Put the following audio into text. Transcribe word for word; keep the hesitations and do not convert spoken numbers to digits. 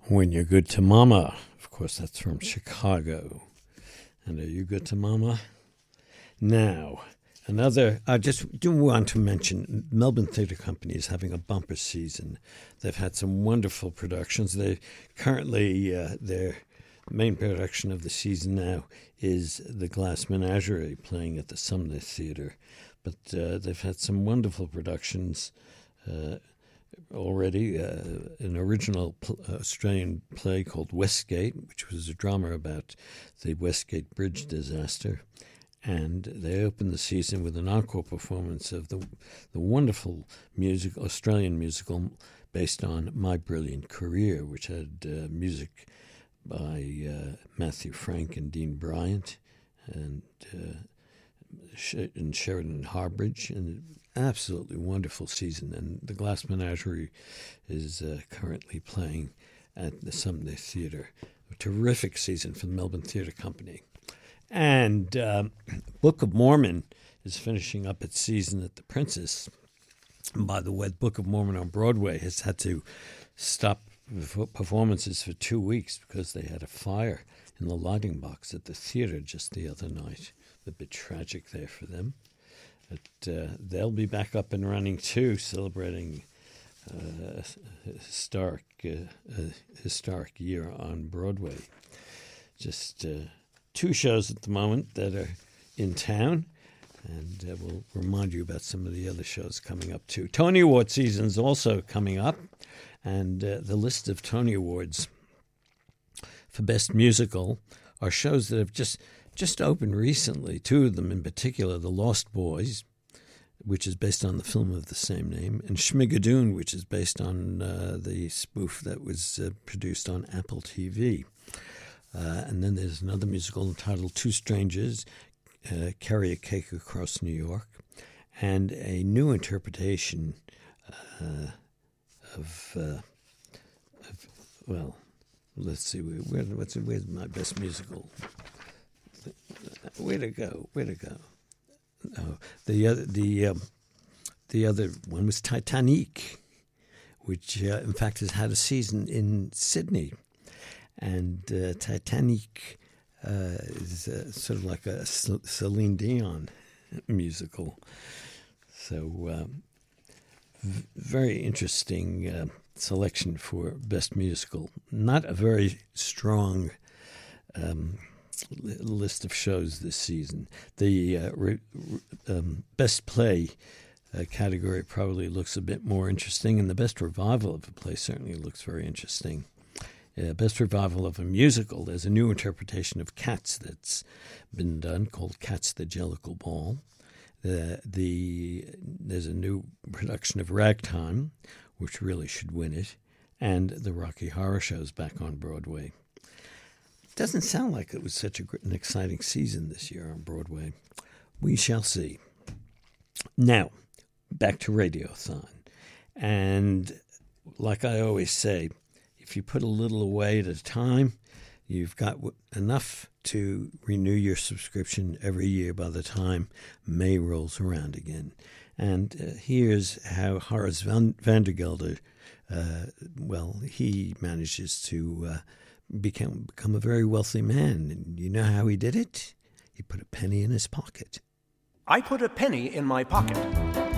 When You're Good to Mama. Of course, that's from Chicago. And Are You Good to Mama? Now, another, I just do want to mention Melbourne Theatre Company is having a bumper season. They've had some wonderful productions. They currently, uh, their main production of the season now is The Glass Menagerie, playing at the Sumner Theatre. But uh, they've had some wonderful productions uh, already. Uh, an original pl- Australian play called Westgate, which was a drama about the Westgate Bridge disaster. And they opened the season with an encore performance of the the wonderful music, Australian musical based on My Brilliant Career, which had uh, music by uh, Matthew Frank and Dean Bryant and, uh, and Sheridan Harbridge. And absolutely wonderful season. And The Glass Menagerie is uh, currently playing at the Sumner Theatre. A terrific season for the Melbourne Theatre Company. And um, Book of Mormon is finishing up its season at the Princess. And by the way, Book of Mormon on Broadway has had to stop performances for two weeks because they had a fire in the lighting box at the theater just the other night. A bit tragic there for them. But uh, they'll be back up and running too, celebrating uh, a historic, uh, a historic year on Broadway. Just uh, two shows at the moment that are in town, and uh, we'll remind you about some of the other shows coming up too. Tony Award season's also coming up, and uh, the list of Tony Awards for Best Musical are shows that have just just opened recently. Two of them in particular, The Lost Boys, which is based on the film of the same name, and Schmigadoon, which is based on uh, the spoof that was uh, produced on Apple T V. Uh, and then there's another musical entitled Two Strangers, uh, Carry a Cake Across New York, and a new interpretation uh, of, uh, of, well, let's see, where, what's, where's my best musical? Where to go? Where to go? Oh, the other, the um, the other one was Titanic, which uh, in fact has had a season in Sydney. And uh, Titanic uh, is uh, sort of like a Celine Dion musical. So um, v- very interesting uh, selection for Best Musical. Not a very strong um, li- list of shows this season. The uh, re- um, Best Play uh, category probably looks a bit more interesting, and the Best Revival of a Play certainly looks very interesting. Uh, best revival of a musical. There's a new interpretation of Cats that's been done called Cats the Jellicle Ball. Uh, the There's a new production of Ragtime, which really should win it, and the Rocky Horror Show's back on Broadway. Doesn't sound like it was such a, an exciting season this year on Broadway. We shall see. Now, back to Radiothon. And like I always say, if you put a little away at a time, you've got enough to renew your subscription every year by the time May rolls around again. And uh, here's how Horace Van, Vandergelder, uh, well, he manages to uh, become, become a very wealthy man. And you know how he did it? He put a penny in his pocket. I put a penny in my pocket.